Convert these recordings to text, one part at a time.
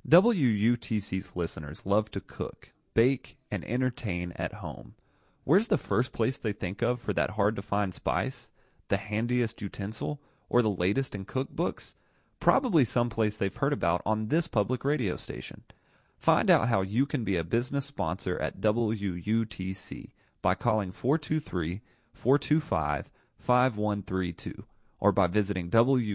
WUTC's listeners love to cook, bake, and entertain at home. Where's the first place they think of for that hard-to-find spice, the handiest utensil, or the latest in cookbooks? Probably someplace they've heard about on this public radio station. Find out how you can be a business sponsor at WUTC by calling 423-425-5132 or by visiting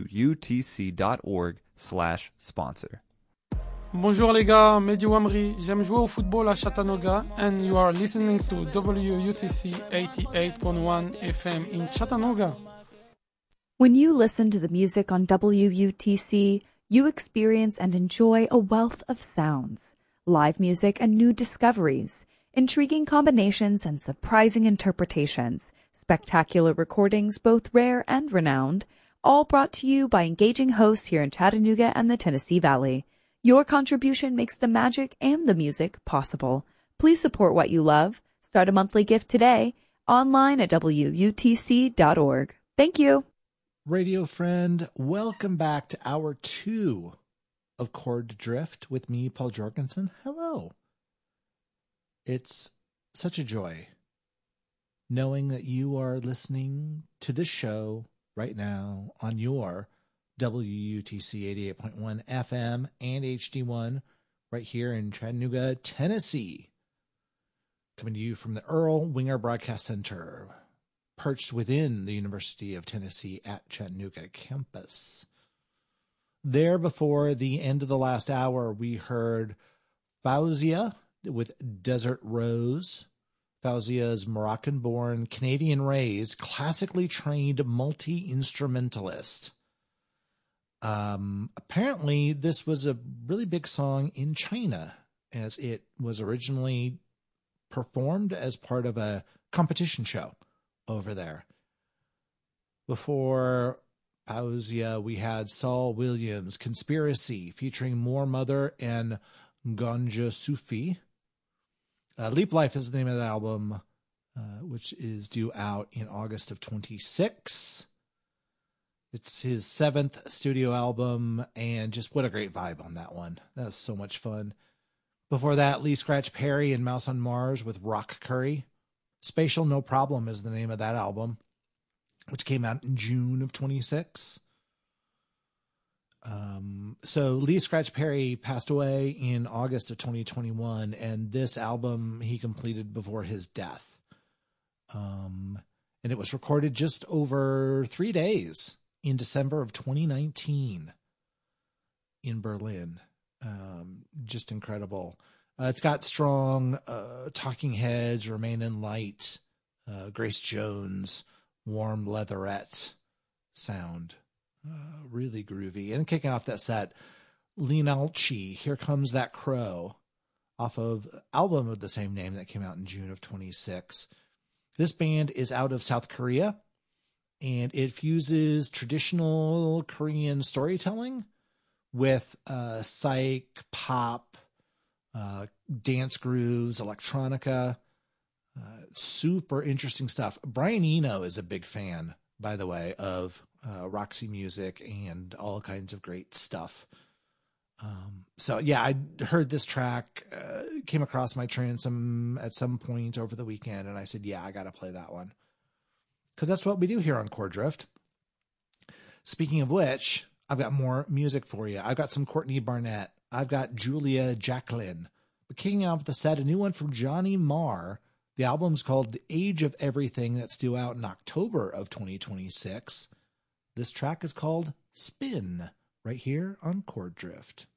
WUTC.org/sponsor. Bonjour les gars, Mehdi Ouamri. J'aime jouer au football à Chattanooga and you are listening to WUTC 88.1 FM in Chattanooga. When you listen to the music on WUTC, you experience and enjoy a wealth of sounds, live music and new discoveries, intriguing combinations and surprising interpretations, spectacular recordings both rare and renowned, all brought to you by engaging hosts here in Chattanooga and the Tennessee Valley. Your contribution makes the magic and the music possible. Please support what you love. Start a monthly gift today, online at WUTC.org. Thank you. Radio friend, welcome back to Hour 2 of Chord Drift with me, Paul Jorgensen. Hello. It's such a joy knowing that you are listening to this show right now on your WUTC 88.1 FM and HD1 right here in Chattanooga, Tennessee. Coming to you from the Earl Winger Broadcast Center, perched within the University of Tennessee at Chattanooga campus. There, before the end of the last hour, we heard Fauzia with Desert Rose. Fauzia's Moroccan-born, Canadian-raised, classically trained multi-instrumentalist. Apparently, this was a really big song in China, as it was originally performed as part of a competition show over there. Before Fauzia, we had Saul Williams' Conspiracy, featuring Moor Mother and Ganja Sufi. Leap Life is the name of the album, which is due out in August of 26. It's his 7th studio album, and just what a great vibe on that one. That was so much fun. Before that, Lee Scratch Perry and Mouse on Mars with Rock Curry. Spatial No Problem is the name of that album, which came out in June of 26. So Lee Scratch Perry passed away in August of 2021, and this album he completed before his death. And it was recorded just over 3 days in December of 2019 in Berlin. Just incredible. It's got strong Talking Heads, Remain in Light, Grace Jones, Warm Leatherette sound. Really groovy. And kicking off that set, Linalchi, Here Comes That Crow, off of album of the same name that came out in June of 26. This band is out of South Korea, and it fuses traditional Korean storytelling with psych, pop, dance grooves, electronica. Super interesting stuff. Brian Eno is a big fan, by the way, of Roxy Music and all kinds of great stuff. So yeah, I heard this track, came across my transom at some point over the weekend, and I said, yeah, I got to play that one. Because that's what we do here on Chord Drift. Speaking of which, I've got more music for you. I've got some Courtney Barnett. I've got Julia Jacqueline. But kicking off the set, a new one from Johnny Marr. The album's called The Age of Everything, that's due out in October of 2026. This track is called Spin, right here on Chord Drift.